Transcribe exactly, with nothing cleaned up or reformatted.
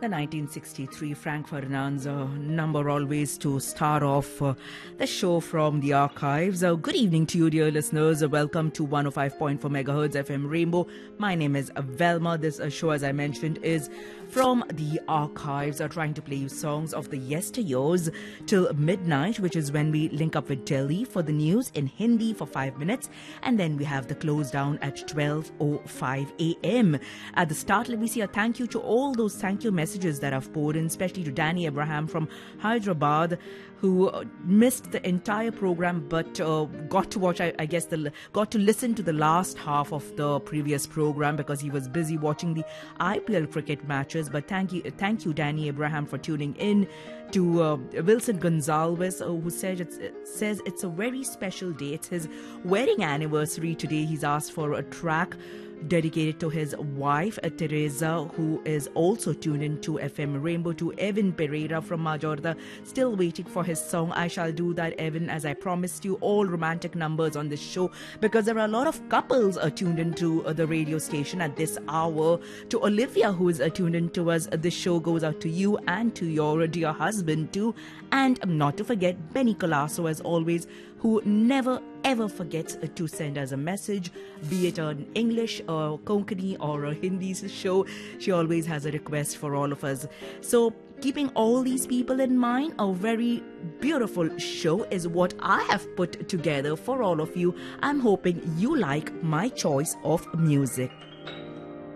The nineteen sixty-three Frank Ferdinand's uh, number always to start off uh, the show from the archives. Uh, good evening to you, dear listeners. Uh, welcome to one oh five point four megahertz F M Rainbow. My name is Velma. This uh, show, as I mentioned, is from the archives, are trying to play you songs of the yesteryears till midnight, which is when we link up with Delhi for the news in Hindi for five minutes. And then we have the close down at twelve oh five a.m. At the start, let me say a thank you to all those thank you messages that I've poured in, especially to Danny Abraham from Hyderabad, who uh, missed the entire program but uh, got to watch, I, I guess, the got to listen to the last half of the previous program because he was busy watching the I P L cricket matches. But thank you, thank you, Danny Abraham, for tuning in. To uh, Wilson Gonzalez, uh, who said it's, it says it's a very special day. It's his wedding anniversary today. He's asked for a track dedicated to his wife, uh, Teresa, who is also tuned in to F M Rainbow. To Evan Pereira from Majorda, still waiting for his song. I shall do that, Evan, as I promised you. All romantic numbers on this show because there are a lot of couples uh, tuned into uh, the radio station at this hour. To Olivia, who is uh, tuned into us, uh, this show goes out to you and to your dear husband too. And um, not to forget Benny Colasso, as always, who never ever forgets uh, to send us a message, be it an English or Konkani or a Hindi show. She always has a request for all of us. So keeping all these people in mind, a very beautiful show is what I have put together for all of you. I'm hoping you like my choice of music.